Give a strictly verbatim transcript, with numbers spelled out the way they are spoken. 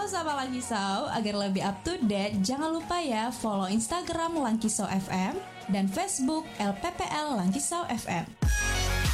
Sahabat Langkisau, agar lebih up to date, jangan lupa ya follow Instagram Langkisau F M dan Facebook L P P L Langkisau F M.